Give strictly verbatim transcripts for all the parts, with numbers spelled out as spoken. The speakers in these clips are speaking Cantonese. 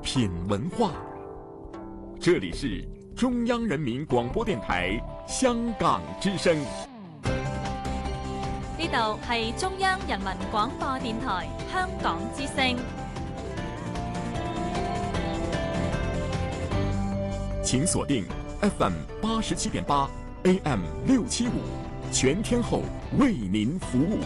品文化。这里是中央人民廣播電台香港之聲。 呢度係中央人民廣播電台香港之聲。 請鎖定 F M 八十七點八 A M 六七五，全天候為您服務。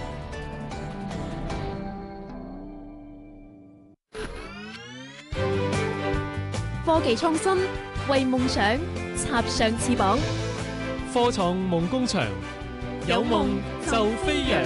科技創新，為夢想插上翅膀。 科創夢工場，有夢就飛揚。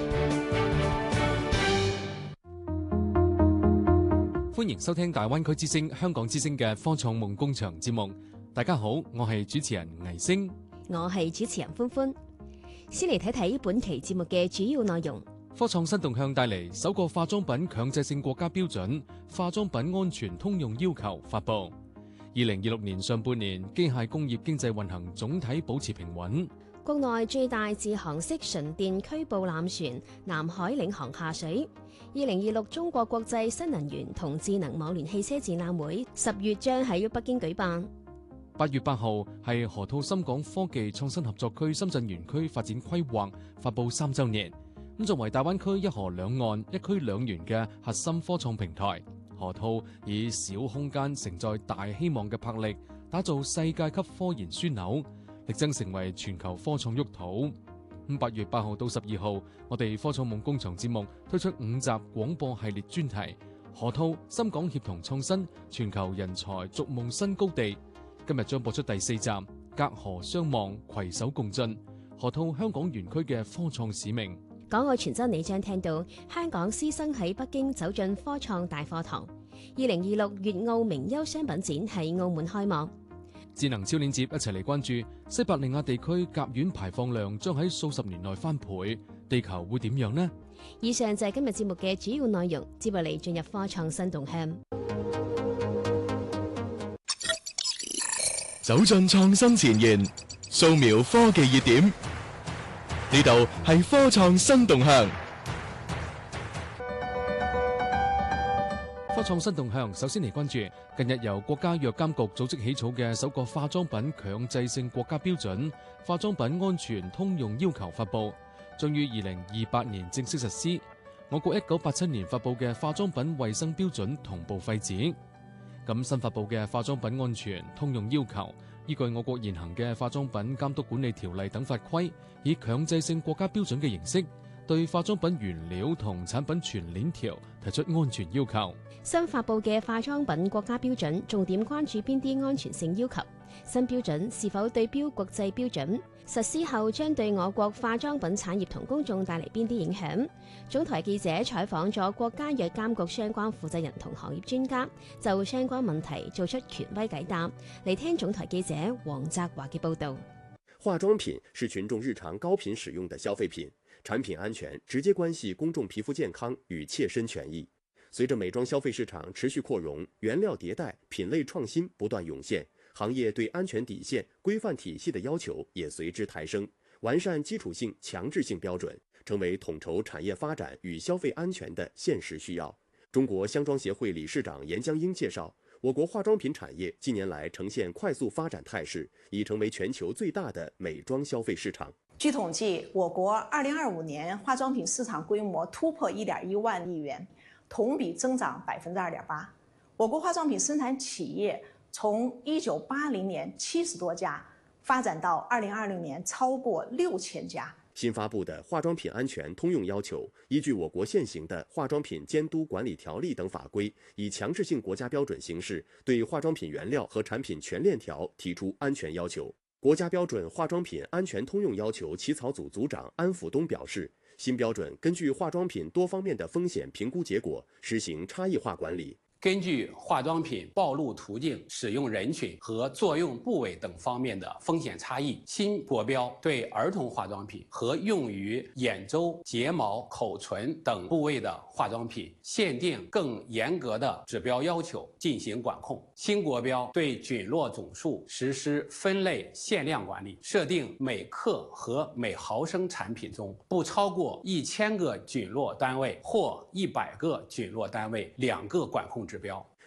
歡迎收聽大灣區之聲、香港之聲嘅科創夢工場節目。大家好，我係主持人倪星， 我係主持人歡歡。先嚟睇睇本期節目嘅主要內容。 科創新動向帶嚟首個化妝品強制性國家標準化妝品安全通用要求發布。二零二六年上半年，機械工業經濟運行總體保持平穩。 國內最大自航式純電驅捕艦船南海領航下水。二零二六中國國際新能源同智能網聯汽車展覽會十月將喺北京舉辦。 八月八號係河套深港科技創新合作區深圳園區發展規劃發布三週年。咁作為大灣區一河兩岸一區兩園嘅核心科創平台，河套以小空間承載大希望嘅魄力，打造世界級科研樞紐，力爭成為全球科創沃土。咁八月八號到十二號，我哋科創夢工場節目推出五集廣播系列專題，河套深港協同創新，全球人才逐夢新高地。今日將播出第四集，隔河相望，攜手共進，河套香港園區嘅科創使命。 港澳傳真，你將聽到香港師生喺北京走進科創大課堂。二零二六粵澳名優商品展喺澳門開幕。 智能超鏈接一齊嚟關注西伯利亞地區甲烷排放量將喺數十年內翻倍，地球會點樣呢？ 以上就係今日節目嘅主要內容，接落嚟進入科創新動向。 走進創新前沿，掃描科技熱點。呢度係科創新動向。 科創新動向，首先嚟關注近日由國家藥監局組織起草嘅首個化妝品強制性國家標準化妝品安全通用要求發布，將於二零二八年正式實施。我國一九八七年發布嘅化妝品衛生標準同步廢止。咁新發布嘅化妝品安全通用要求，依據我國現行嘅化妝品監督管理條例等法規，以強制性國家標準嘅形式，對化妝品原料同產品全鏈條提出安全要求。 新發布嘅化妝品國家標準重點關注邊啲安全性要求？新標準是否對標國際標準？實施後將對我國化妝品產業同公眾帶嚟邊啲影響？總台記者採訪咗國家藥監局相關負責人同行業專家，就相關問題做出權威解答。嚟聽總台記者黃澤華嘅報導。 化妝品是群眾日常高頻使用的消費品，產品安全直接關係公眾皮膚健康與切身權益。隨着美妝消費市場持續擴容，原料迭代、品類創新不斷湧現，行業對安全底線、規範體系的要求也隨之抬升，完善基礎性、強制性標準，成為統籌產業發展與消費安全的現實需要。中國香妝協會理事長嚴江英介紹，我國化妝品產業近年來呈現快速發展態勢，已成為全球最大的美妝消費市場。 據統計，我國二零二五年化妝品市場規模突破一點一萬億元，同比增長百分之二點八。我國化妝品生產企業從一九八零年七十多家發展到二零二零年超過六千家。 新發布的化妝品安全通用要求，依據我國現行的化妝品監督管理條例等法規，以強制性國家標準形式，對化妝品原料和產品全鏈條提出安全要求。國家標準化妝品安全通用要求起草組組長安輔東表示，新標準根據化妝品多方面的風險評估結果，實行差異化管理。 根據化妝品暴露途徑、使用人群和作用部位等方面的風險差異，新國標對兒童化妝品和用於眼周、睫毛、口唇等部位的化妝品限定更嚴格的指標要求進行管控。新國標對菌落總數實施分類限量管理，設定每克和每毫升產品中不超過一千個菌落單位或一百個菌落單位兩個管控指標。